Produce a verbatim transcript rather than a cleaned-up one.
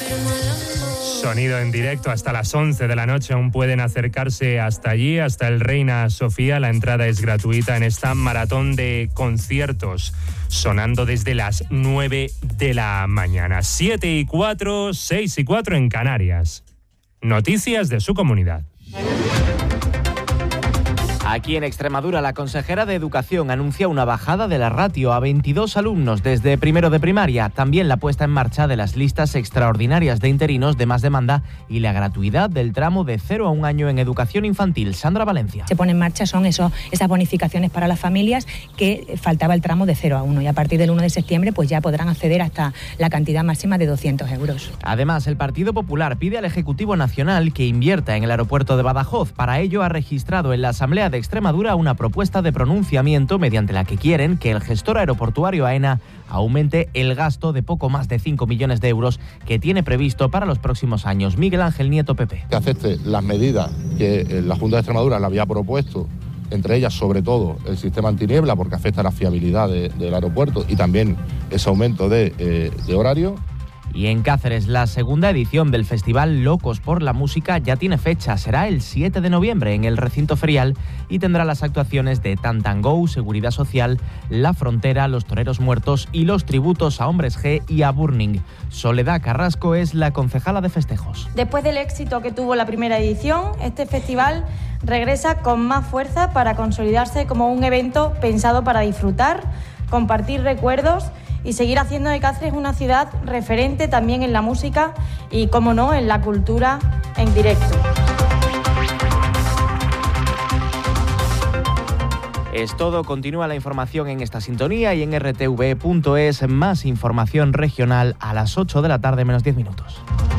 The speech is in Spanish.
Sonido en directo hasta las once de la noche. Aún pueden acercarse hasta allí, hasta el Reina Sofía. La entrada es gratuita en esta maratón de conciertos, sonando desde las nueve de la mañana. siete y cuatro, seis y cuatro en Canarias. Noticias de su comunidad. Aquí en Extremadura, la consejera de Educación anuncia una bajada de la ratio a veintidós alumnos desde primero de primaria. También la puesta en marcha de las listas extraordinarias de interinos de más demanda y la gratuidad del tramo de cero a un año en educación infantil. Sandra Valencia. Se pone en marcha son eso, esas bonificaciones para las familias que faltaba el tramo de cero a uno y a partir del uno de septiembre pues ya podrán acceder hasta la cantidad máxima de doscientos euros. Además, el Partido Popular pide al Ejecutivo Nacional que invierta en el aeropuerto de Badajoz. Para ello ha registrado en la Asamblea de Extremadura una propuesta de pronunciamiento mediante la que quieren que el gestor aeroportuario AENA aumente el gasto de poco más de cinco millones de euros que tiene previsto para los próximos años. Miguel Ángel Nieto, P P. Que acepte las medidas que la Junta de Extremadura le había propuesto, entre ellas sobre todo el sistema antiniebla porque afecta a la fiabilidad de, del aeropuerto y también ese aumento de, eh, de horario. Y en Cáceres, la segunda edición del Festival Locos por la Música ya tiene fecha. Será el siete de noviembre en el recinto ferial y tendrá las actuaciones de Tantango, Seguridad Social, La Frontera, Los Toreros Muertos y los tributos a Hombres G y a Burning. Soledad Carrasco es la concejala de festejos. Después del éxito que tuvo la primera edición, este festival regresa con más fuerza para consolidarse como un evento pensado para disfrutar, compartir recuerdos y seguir haciendo de Cáceres una ciudad referente también en la música y, como no, en la cultura en directo. Es todo, continúa la información en esta sintonía y en r t v punto es, más información regional a las ocho de la tarde menos diez minutos.